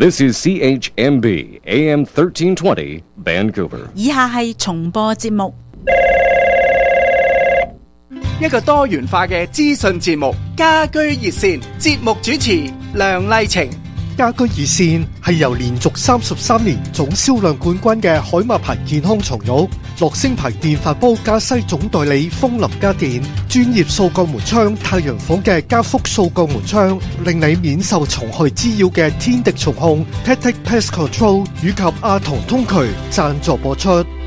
This is CHMB AM 1320 Vancouver。 以下係重播節目。 一個多元化嘅資訊節目，家居熱線，節目主持梁麗晴。 家居熱線係由連續33年總銷量冠軍嘅海馬牌健康床褥、樂聲牌電飯煲加西總代理風林家電、專業掃鋼門窗太陽房嘅加福掃鋼門窗，令你免受蟲害滋擾嘅天敵蟲控 Pet Pest Control 以及阿童通渠贊助播出。